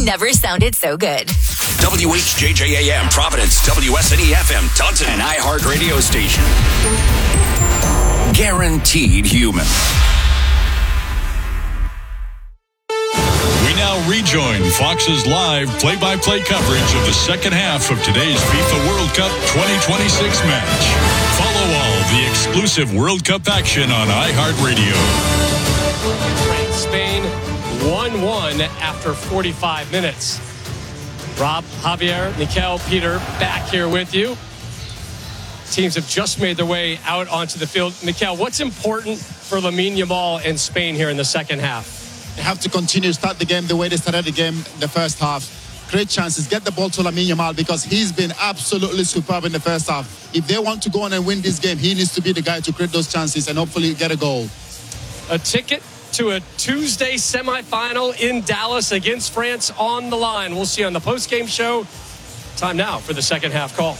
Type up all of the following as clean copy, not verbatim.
never sounded so good. WHJJAM Providence, WSNE-FM Taunton, and iHeart Radio Station. Guaranteed human. We now rejoin Fox's live play-by-play coverage of the second half of today's FIFA World Cup 2026 match. Follow all the exclusive World Cup action on iHeartRadio. Spain 1-1 after 45 minutes. Rob, Javier, Mikel, Peter, back here with you. Teams have just made their way out onto the field. Mikel, what's important for Lamine Yamal and Spain here in the second half? They have to continue to start the game the way they started the game the first half. Great chances. Get the ball to Lamine Yamal because he's been absolutely superb in the first half. If they want to go on and win this game, he needs to be the guy to create those chances and hopefully get a goal. A ticket to a Tuesday semifinal in Dallas against France on the line. We'll see you on the post-game show. Time now for the second half call.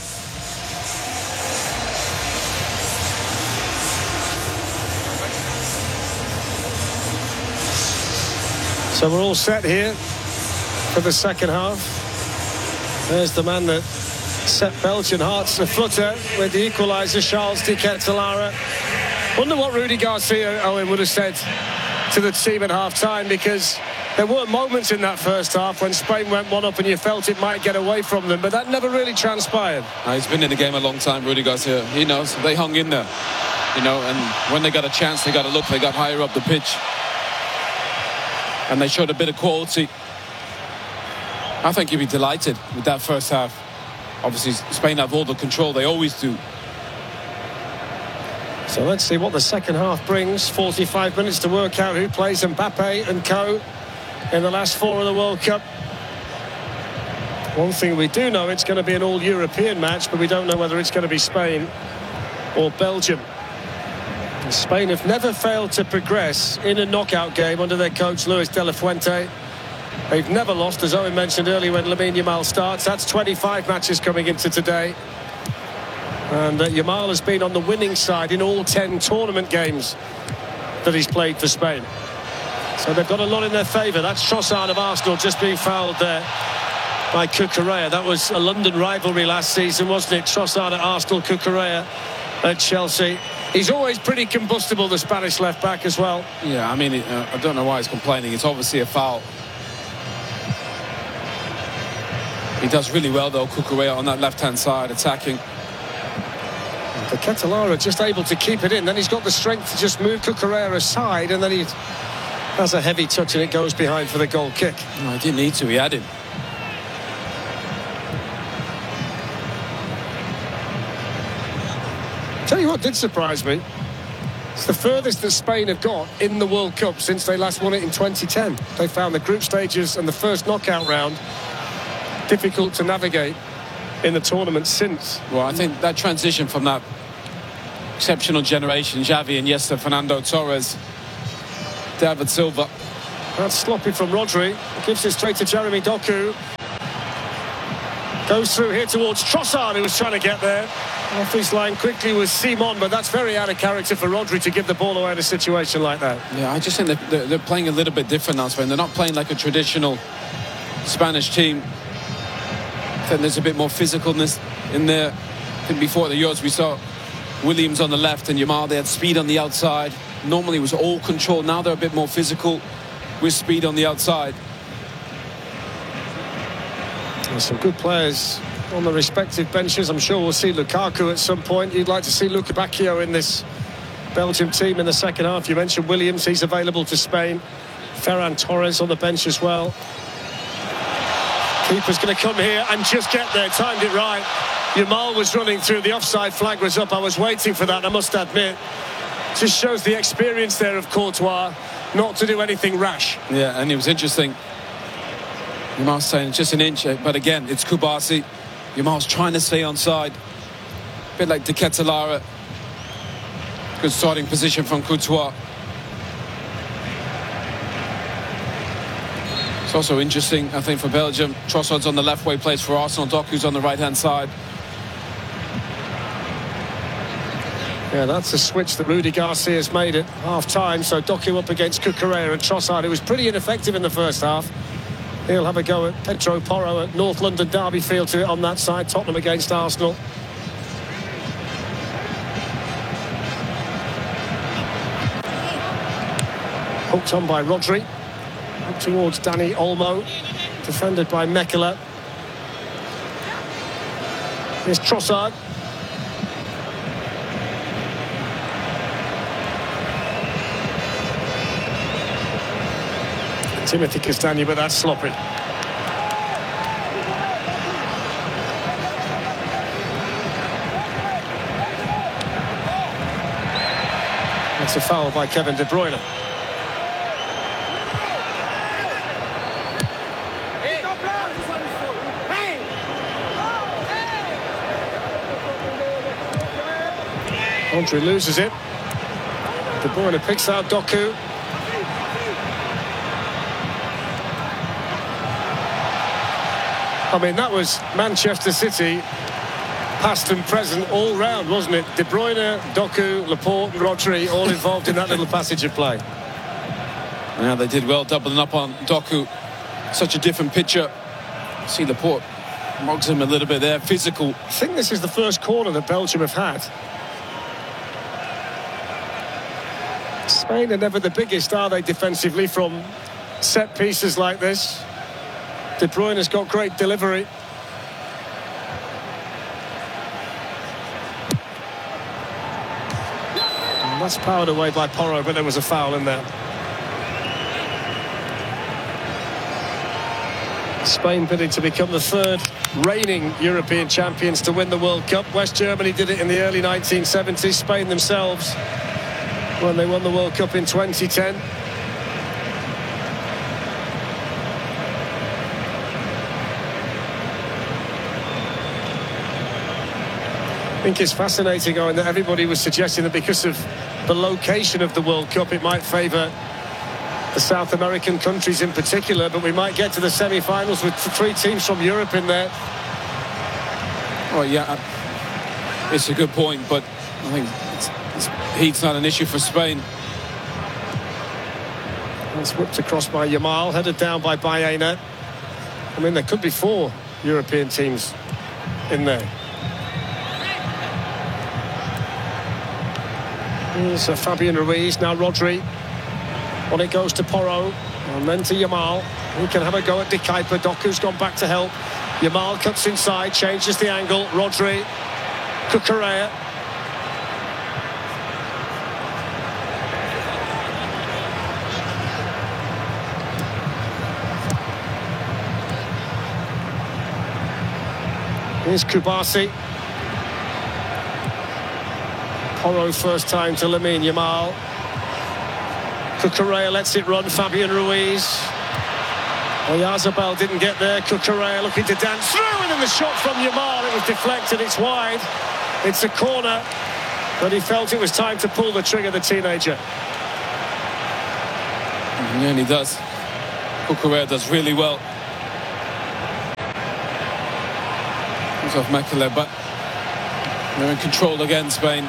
So we're all set here for the second half. There's the man that set Belgian hearts aflutter with the equaliser, Charles de Ketelaere. Wonder what Rudy Garcia, Owen, would have said to the team at half-time, because there were moments in that first half when Spain went one up and you felt it might get away from them, but that never really transpired. He's been in the game a long time, Rudy Garcia. He knows. They hung in there, and when they got a chance, they got a look. They got higher up the pitch. And they showed a bit of quality. I think he'd be delighted with that first half. Obviously, Spain have all the control. They always do. So let's see what the second half brings. 45 minutes to work out who plays Mbappe and co in the last four of the World Cup. One thing we do know, it's going to be an all-European match, but we don't know whether it's going to be Spain or Belgium. Spain have never failed to progress in a knockout game under their coach Luis de la Fuente. They've never lost, as Owen mentioned earlier, when Lamine Yamal starts. That's 25 matches coming into today. And Yamal has been on the winning side in all 10 tournament games that he's played for Spain. So they've got a lot in their favour. That's Trossard of Arsenal just being fouled there by Cucurella. That was a London rivalry last season, wasn't it? Trossard at Arsenal, Cucurella at Chelsea. He's always pretty combustible, the Spanish left-back as well. Yeah, I mean, I don't know why he's complaining. It's obviously a foul. He does really well, though, Cucurella on that left-hand side, attacking. The Ketelaere just able to keep it in. Then he's got the strength to just move Cucurella aside, and then he has a heavy touch and it goes behind for the goal kick. No, he didn't need to. He had him. Tell you what did surprise me. It's the furthest that Spain have got in the World Cup since they last won it in 2010. They found the group stages and the first knockout round difficult to navigate in the tournament since. Well, I think that transition from that exceptional generation, Xavi, Iniesta, Fernando Torres, David Silva. That's sloppy from Rodri. Gives it straight to Jeremy Doku. Goes through here towards Trossard, who was trying to get there. Off his line quickly was Simon, but that's very out of character for Rodri to give the ball away in a situation like that. Yeah, I just think they're playing a little bit different now, Spain. They're not playing like a traditional Spanish team. I think there's a bit more physicalness in there. I think before the Euros we saw Williams on the left and Yamal. They had speed on the outside. Normally it was all control. Now they're a bit more physical with speed on the outside. There's some good players on the respective benches. I'm sure we'll see Lukaku at some point. You'd like to see Luka Bacchio in this Belgium team in the second half. You mentioned Williams, he's available to Spain. Ferran Torres on the bench as well. Keeper's going to come here and just get there, timed it right. Yamal was running through, the offside flag was up. I was waiting for that, I must admit. Just shows the experience there of Courtois not to do anything rash. Yeah, and it was interesting. Yamal's saying just an inch, but again, it's Kubasi. Yamal's trying to stay onside. A bit like De Ketelaere. Good starting position from Courtois. It's also interesting, I think, for Belgium. Trossard's on the left where he plays for Arsenal. Doku's on the right-hand side. Yeah, that's a switch that Rudy Garcia has made at half-time. So Doku up against Cucurella and Trossard. It was pretty ineffective in the first half. He'll have a go at Pedro Porro at North London Derby feel to it on that side. Tottenham against Arsenal. Hooked on by Rodri. Up towards Dani Olmo. Defended by Mekele. Here's Trossard. Timothy Castagne, but that's sloppy. That's a foul by Kevin De Bruyne. Rodri loses it. De Bruyne picks out Doku. I mean, that was Manchester City, past and present, all round, wasn't it? De Bruyne, Doku, Laporte, Rodri, all involved in that little passage of play. Yeah, they did well, doubling up on Doku. Such a different picture. See Laporte mogs him a little bit there, physical. I think this is the first corner that Belgium have had. Spain are never the biggest, are they, defensively, from set pieces like this? De Bruyne has got great delivery. And that's powered away by Porro, but there was a foul in there. Spain bidding to become the third reigning European champions to win the World Cup. West Germany did it in the early 1970s. Spain themselves, when they won the World Cup in 2010. I think it's fascinating, Owen, that everybody was suggesting that because of the location of the World Cup, it might favour the South American countries in particular, but we might get to the semi-finals with 3 teams from Europe in there. Oh, yeah, it's a good point, but I think heat's not an issue for Spain. It's whipped across by Yamal, headed down by Baena. I mean, there could be 4 European teams in there. Here's Fabian Ruiz, now Rodri. On it goes to Porro, and then to Yamal. He can have a go at De Kuyper. Doku's gone back to help. Yamal cuts inside, changes the angle. Rodri, Cucurella. Here's Kubasi. Porro first time to Lamine Yamal. Cucurella lets it run. Fabian Ruiz. Oyarzabal didn't get there. Cucurella looking to dance through, and then the shot from Yamal. It was deflected. It's wide. It's a corner, but he felt it was time to pull the trigger, the teenager. Yeah, and he does. Cucurella does really well. Comes off Mekele, but they're in control again, Spain.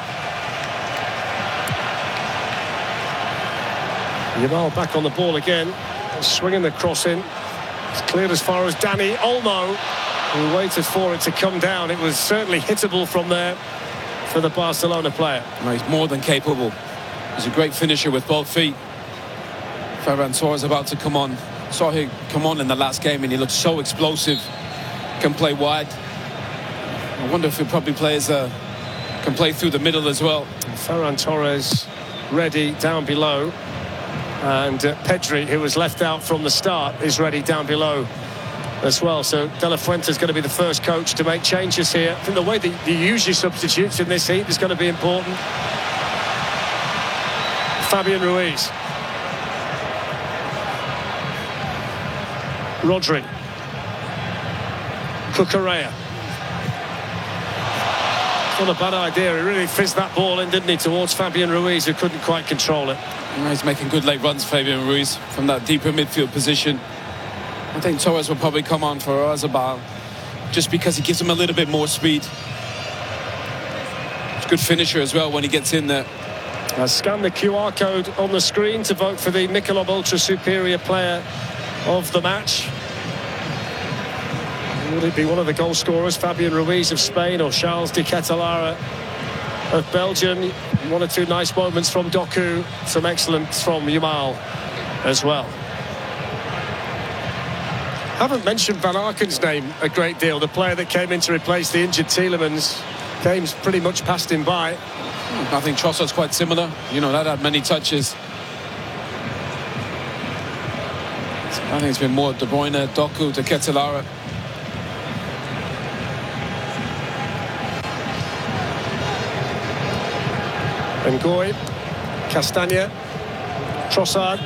Yamal back on the ball again, swinging the cross in. It's cleared as far as Dani Olmo, who waited for it to come down. It was certainly hittable from there for the Barcelona player. No, he's more than capable. He's a great finisher with both feet. Ferran Torres about to come on. Saw him come on in the last game, and he looks so explosive. Can play wide. I wonder if he probably can play through the middle as well. Ferran Torres ready down below. And Pedri, who was left out from the start, is ready down below as well. So De La Fuente is going to be the first coach to make changes here. I think the way that you use your substitutes in this heat is going to be important. Fabian Ruiz. Rodri. Cucurella. Not a bad idea. He really fizzed that ball in, didn't he, towards Fabian Ruiz, who couldn't quite control it. He's making good late runs, Fabian Ruiz, from that deeper midfield position. I think Torres will probably come on for Oyarzabal, just because he gives him a little bit more speed. He's a good finisher as well when he gets in there. Scan the QR code on the screen to vote for the Michelob Ultra Superior Player of the match. Would it be one of the goal scorers, Fabian Ruiz of Spain, or Charles de Ketelaere of Belgium? One or two nice moments from Doku, some excellence from Yamal as well. Haven't mentioned Van Aken's name a great deal, the player that came in to replace the injured Tielemans. Game's pretty much passed him by. I think Trossard's quite similar. You know, that had many touches. I think it's been more De Bruyne, Doku, De Ketelaere. Ngoy, Castagne, Trossard.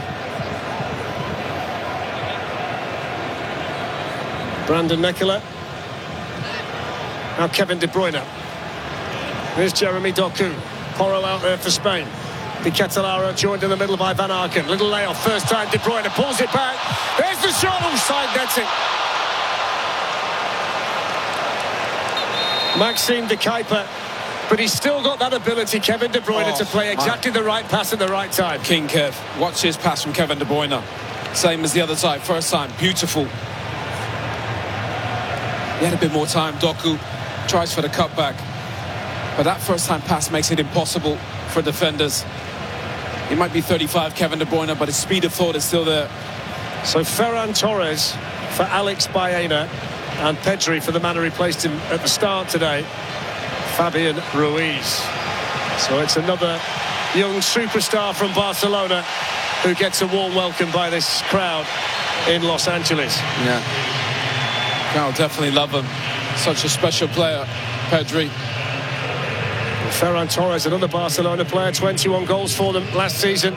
Brandon Nekola. Now Kevin De Bruyne. Here's Jeremy Doku. Porro out there for Spain. De Ketelaere joined in the middle by Van Aken. Little layoff, first time De Bruyne pulls it back. There's the shot, offside netting. Maxime de Kuiper. But he's still got that ability, Kevin De Bruyne, to play exactly the right pass at the right time. King Kev. Watch his pass from Kevin De Bruyne. Same as the other side. First time. Beautiful. He had a bit more time. Doku tries for the cutback. But that first time pass makes it impossible for defenders. He might be 35, Kevin De Bruyne, but his speed of thought is still there. So Ferran Torres for Alex Baena, and Pedri for the man who replaced him at the start today, Fabian Ruiz. So it's another young superstar from Barcelona who gets a warm welcome by this crowd in Los Angeles. Yeah, I'll definitely love him. Such a special player, Pedri. Ferran Torres, another Barcelona player, 21 goals for them last season.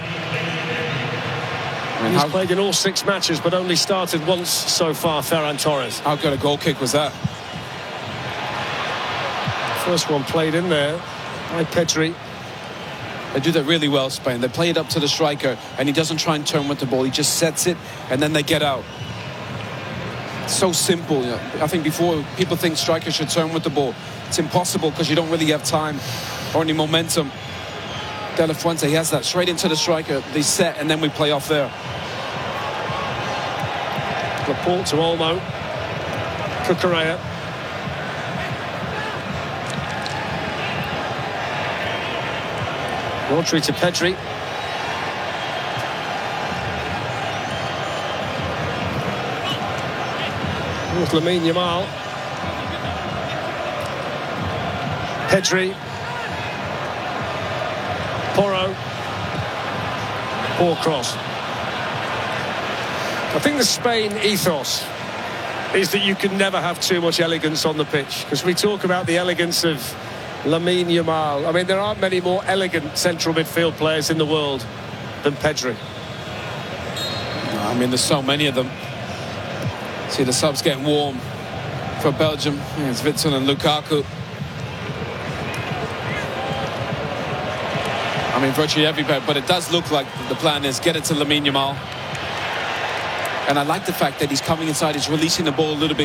He's played in all 6 matches, but only started once so far, Ferran Torres. How good a goal kick was that? First one played in there by Pedri. They do that really well, Spain. They play it up to the striker, and he doesn't try and turn with the ball. He just sets it, and then they get out. It's so simple. You know, I think before, people think strikers should turn with the ball. It's impossible because you don't really have time or any momentum. De La Fuente, he has that straight into the striker. They set, and then we play off there. Laporte to Olmo. Cucurella. Rodri to Pedri. Here's Lamine Yamal. Pedri. Porro. Poor cross. I think the Spain ethos is that you can never have too much elegance on the pitch, because we talk about the elegance of Lamine Yamal. I mean, there aren't many more elegant central midfield players in the world than Pedri. I mean, there's so many of them. See the subs getting warm for Belgium. It's Witsel and Lukaku. I mean, virtually everybody, but it does look like the plan is get it to Lamine Yamal. And I like the fact that he's coming inside, he's releasing the ball a little bit